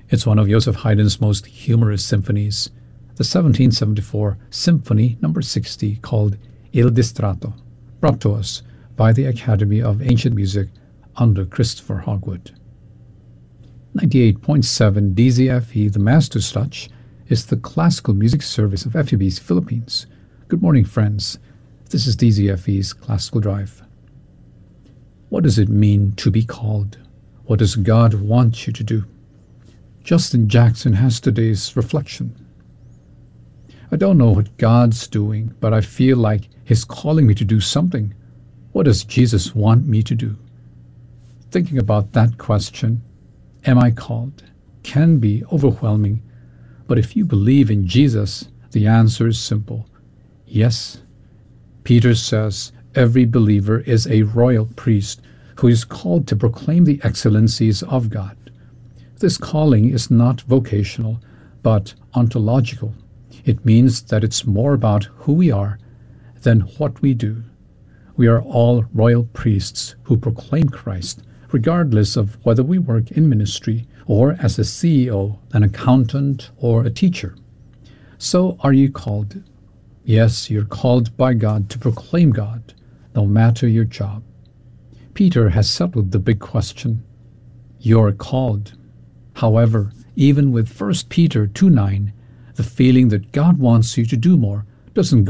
It's one of Joseph Haydn's most humorous symphonies, the 1774 Symphony No. 60 called Il Distratto, brought to us by the Academy of Ancient Music under Christopher Hogwood. 98.7 DZFE, the Master's Touch, is the classical music service of FEB's Philippines. Good morning, friends. This is DZFE's Classical Drive. What does it mean to be called? What does God want you to do? Justin Jackson has today's reflection. I don't know what God's doing, but I feel like He's calling me to do something. What does Jesus want me to do? Thinking about that question, am I called, can be overwhelming, but if you believe in Jesus, the answer is simple. Yes. Peter says every believer is a royal priest who is called to proclaim the excellencies of God. This calling is not vocational, but ontological. It means that it's more about who we are than what we do. We are all royal priests who proclaim Christ, regardless of whether we work in ministry or as a CEO, an accountant, or a teacher. So are you called? Yes, you're called by God to proclaim God, no matter your job. Peter has settled the big question. You're called. However, even with 1 Peter 2:9, the feeling that God wants you to do more doesn't